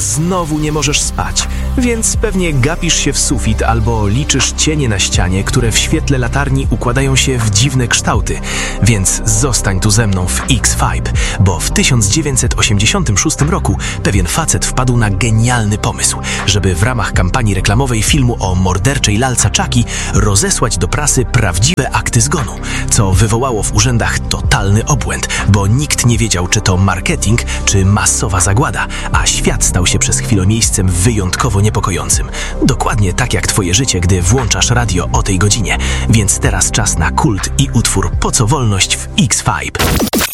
znowu nie możesz spać, więc pewnie gapisz się w sufit albo liczysz cienie na ścianie, które w świetle latarni układają się w dziwne kształty. Więc zostań tu ze mną w X-Fibe, bo w 1986 roku pewien facet wpadł na genialny pomysł, żeby w ramach kampanii reklamowej filmu o morderczej lalce Chucky rozesłać do prasy prawdziwe akty zgonu, co wywołało w urzędach totalny obłęd, bo nikt nie wiedział, czy to marketing, czy masowa zagłada, a świat stał się przez chwilę miejscem wyjątkowo niepokojącym. Dokładnie tak jak twoje życie, gdy włączasz radio o tej godzinie. Więc teraz czas na kult i utwór Po co wolność w X-Fibe.